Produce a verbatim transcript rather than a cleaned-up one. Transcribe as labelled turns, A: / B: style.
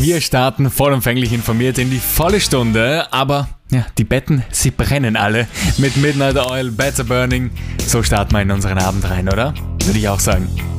A: Wir starten vollumfänglich informiert in die volle Stunde, aber ja, die Betten, sie brennen alle. Mit Midnight Oil, Better Burning. So starten wir in unseren Abend rein, oder? Würde ich auch sagen.